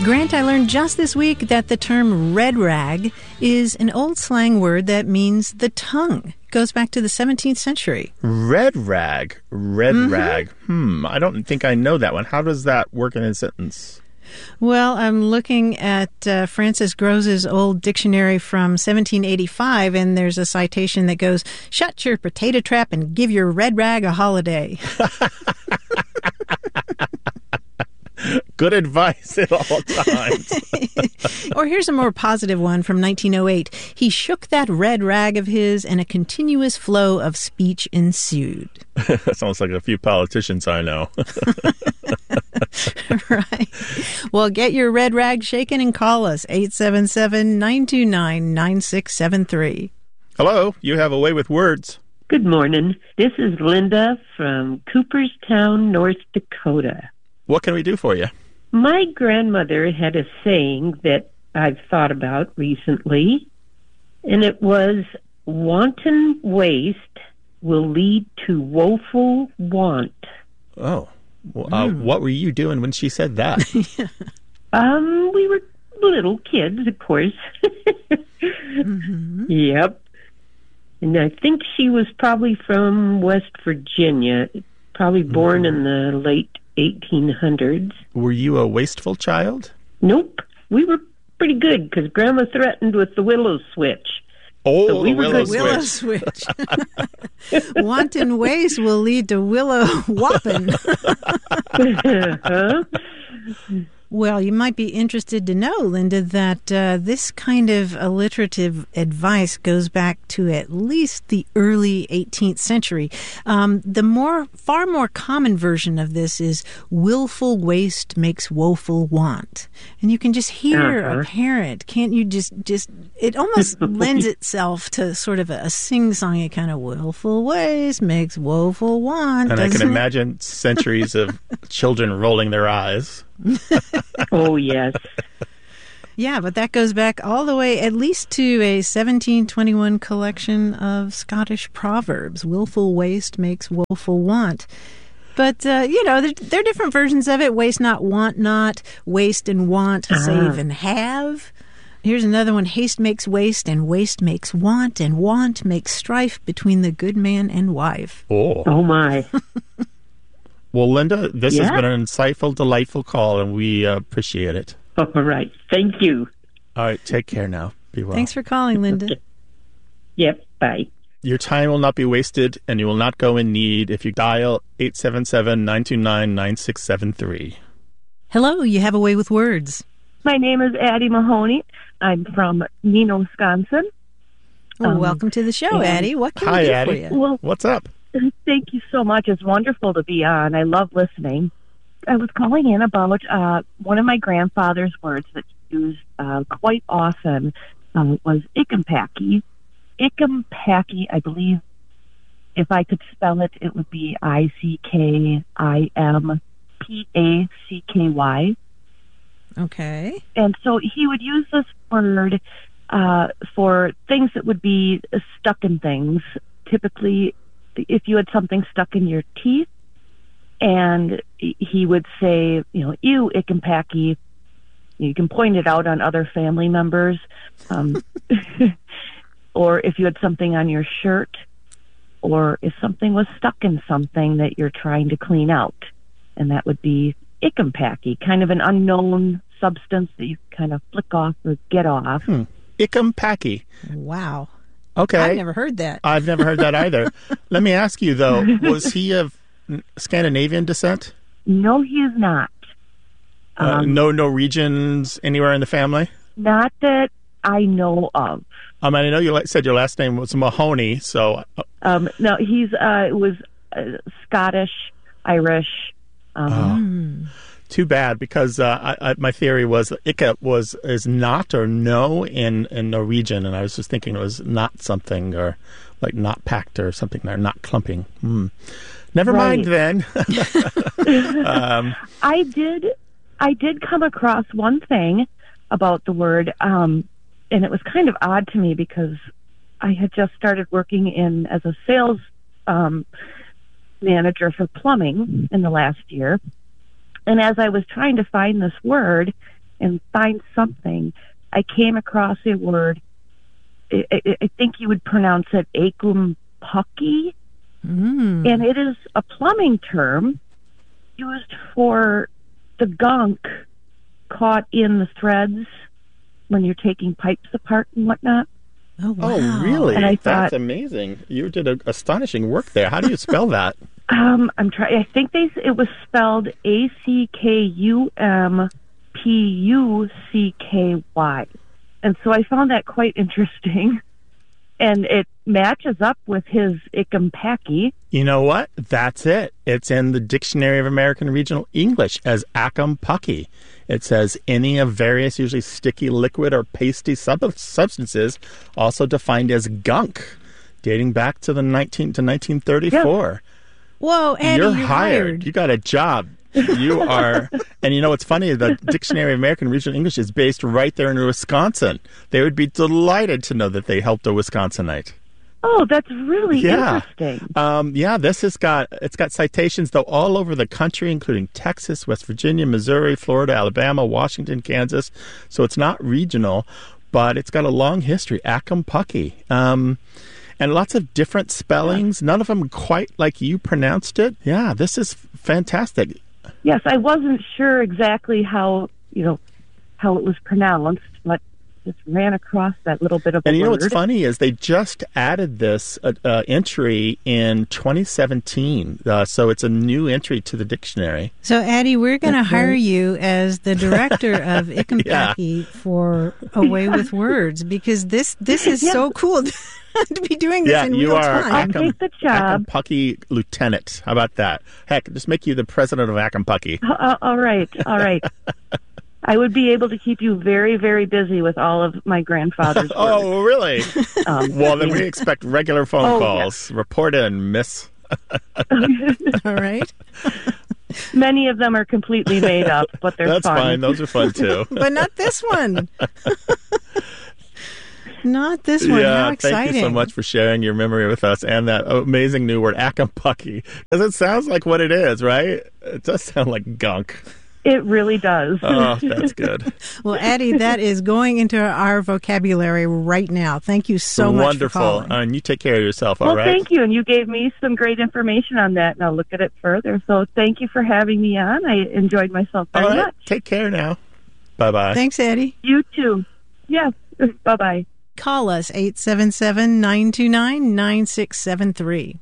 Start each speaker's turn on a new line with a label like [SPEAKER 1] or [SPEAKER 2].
[SPEAKER 1] Grant, I learned just this week that the term red rag is an old slang word that means the tongue. It goes back to the 17th century.
[SPEAKER 2] Red rag. Rag. I don't think I know that one. How does that work in a sentence?
[SPEAKER 1] Well, I'm looking at Francis Grose's old dictionary from 1785, and there's a citation that goes, "Shut your potato trap and give your red rag a holiday."
[SPEAKER 2] Good advice at all times.
[SPEAKER 1] Or here's a more positive one from 1908. "He shook that red rag of his, and a continuous flow of speech ensued."
[SPEAKER 2] Sounds like a few politicians I know.
[SPEAKER 1] Right. Well, get your red rag shaken and call us, 877-929-9673.
[SPEAKER 2] Hello, you have a way with words.
[SPEAKER 3] Good morning. This is Linda from Cooperstown, North Dakota.
[SPEAKER 2] What can we do for you?
[SPEAKER 3] My grandmother had a saying that I've thought about recently, and it was, "Wanton waste will lead to woeful want."
[SPEAKER 2] Oh, what were you doing when she said that?
[SPEAKER 3] We were little kids, of course. Yep. And I think she was probably from West Virginia, probably born in the late 1800s.
[SPEAKER 2] Were you a wasteful child?
[SPEAKER 3] Nope. We were pretty good because Grandma threatened with the willow switch.
[SPEAKER 2] Oh,
[SPEAKER 3] so we
[SPEAKER 2] the willow switch.
[SPEAKER 1] Wanton waste will lead to willow whopping.
[SPEAKER 3] Huh?
[SPEAKER 1] Well, you might be interested to know, Linda, that this kind of alliterative advice goes back to at least the early 18th century. The far more common version of this is willful waste makes woeful want. And you can just hear a parent, can't you just it almost lends itself to sort of a sing-songy kind of willful waste makes woeful want.
[SPEAKER 2] And I can imagine centuries of children rolling their eyes.
[SPEAKER 3] Oh, yes.
[SPEAKER 1] Yeah, but that goes back all the way at least to a 1721 collection of Scottish proverbs. Willful waste makes woeful want. But, there are different versions of it. Waste not, want not, waste and want, save and have. Here's another one. Haste makes waste, and waste makes want, and want makes strife between the good man and wife.
[SPEAKER 3] Oh my.
[SPEAKER 2] Well, Linda, this has been an insightful, delightful call, and we appreciate it.
[SPEAKER 3] All right. Thank you.
[SPEAKER 2] All right. Take care now. Be well.
[SPEAKER 1] Thanks for calling, Linda.
[SPEAKER 3] Okay. Yep. Bye.
[SPEAKER 2] Your time will not be wasted, and you will not go in need if you dial 877-929-9673.
[SPEAKER 1] Hello, you have a way with words.
[SPEAKER 4] My name is Addie Mahoney. I'm from Neenah, Wisconsin.
[SPEAKER 1] Well, welcome to the show, Addie. What can we do
[SPEAKER 2] Addie.
[SPEAKER 1] for you?
[SPEAKER 4] Well,
[SPEAKER 2] What's up?
[SPEAKER 4] thank you so much. It's wonderful to be on. I love listening. I was calling in about one of my grandfather's words that he used quite often was ickampacky. Ickampacky, I believe, if I could spell it, it would be Ickimpacky.
[SPEAKER 1] Okay.
[SPEAKER 4] And so he would use this word for things that would be stuck in things. Typically, if you had something stuck in your teeth, and he would say, "Ew, ickampacky." You can point it out on other family members. Or if you had something on your shirt, or if something was stuck in something that you're trying to clean out. And that would be ickampacky, kind of an unknown substance that you kind of flick off or get off.
[SPEAKER 2] Ickampacky.
[SPEAKER 1] Wow.
[SPEAKER 2] Okay.
[SPEAKER 1] I've never heard that.
[SPEAKER 2] I've never heard that either. Let me ask you, though, was he of Scandinavian descent?
[SPEAKER 4] No, he is not.
[SPEAKER 2] No Norwegians anywhere in the family?
[SPEAKER 4] Not that I know of.
[SPEAKER 2] I know you said your last name was Mahoney, so...
[SPEAKER 4] No, he's was Scottish, Irish.
[SPEAKER 2] Too bad, because my theory was Icka is not or no in Norwegian, and I was just thinking it was not something, or like not packed or something, or not clumping. Never mind then.
[SPEAKER 4] I did come across one thing about the word, and it was kind of odd to me because I had just started working as a sales manager for plumbing in the last year. And as I was trying to find this word, and find something, I came across a word. I think you would pronounce it akumpucky, and it is a plumbing term used for the gunk caught in the threads when you're taking pipes apart and whatnot.
[SPEAKER 1] Oh, wow.
[SPEAKER 2] Oh, really?
[SPEAKER 4] And I
[SPEAKER 2] That's
[SPEAKER 4] thought,
[SPEAKER 2] amazing. You did astonishing work there. How do you spell that?
[SPEAKER 4] I'm trying. I think it was spelled ACKUMPUCKY, and so I found that quite interesting, and it matches up with his Ikampaki.
[SPEAKER 2] You know what? That's it. It's in the Dictionary of American Regional English as Akampucky. It says any of various, usually sticky, liquid, or pasty substances, also defined as gunk, dating back to the 1934.
[SPEAKER 1] Whoa, Eddie,
[SPEAKER 2] You're
[SPEAKER 1] you're
[SPEAKER 2] hired. You got a job. You are. And you know what's funny? The Dictionary of American Regional English is based right there in Wisconsin. They would be delighted to know that they helped a Wisconsinite.
[SPEAKER 4] Oh, that's really interesting.
[SPEAKER 2] It's got citations though all over the country, including Texas, West Virginia, Missouri, Florida, Alabama, Washington, Kansas. So it's not regional, but it's got a long history. Akampucky. And lots of different spellings. None of them quite like you pronounced it. Yeah, this is fantastic.
[SPEAKER 4] Yes, I wasn't sure exactly how it was pronounced, but just ran across that little bit of a
[SPEAKER 2] And you know
[SPEAKER 4] word.
[SPEAKER 2] what's funny is they just added this entry in 2017, so it's a new entry to the dictionary.
[SPEAKER 1] So, Addie, we're going to hire you as the director of Ikampaki for A Way with Words, because this is so cool to be doing this in real time.
[SPEAKER 4] I'll take the job.
[SPEAKER 2] Akampucky lieutenant. How about that? Heck, just make you the president of Akampucky.
[SPEAKER 4] All right. I would be able to keep you very, very busy with all of my grandfather's work.
[SPEAKER 2] Oh, really? Well, then we expect regular phone calls.
[SPEAKER 4] Yeah.
[SPEAKER 2] Report in, miss.
[SPEAKER 1] All right.
[SPEAKER 4] Many of them are completely made up, but they're
[SPEAKER 2] That's
[SPEAKER 4] fun.
[SPEAKER 2] fine. Those are fun, too.
[SPEAKER 1] But not this one. Not this one.
[SPEAKER 2] Yeah,
[SPEAKER 1] How exciting.
[SPEAKER 2] thank you so much for sharing your memory with us and that amazing new word, Akampucky. Because it sounds like what it is, right? It does sound like gunk.
[SPEAKER 4] It really does.
[SPEAKER 2] Oh, that's good.
[SPEAKER 1] Well, Addie, that is going into our vocabulary right now. Thank you so much for calling.
[SPEAKER 2] Wonderful. And you take care of yourself, all right?
[SPEAKER 4] Well, thank you. And you gave me some great information on that, and I'll look at it further. So thank you for having me on. I enjoyed myself very
[SPEAKER 2] All right.
[SPEAKER 4] much.
[SPEAKER 2] Take care now. Bye-bye.
[SPEAKER 1] Thanks, Addie.
[SPEAKER 4] You too. Yes. Bye-bye.
[SPEAKER 1] Call us 877-929-9673.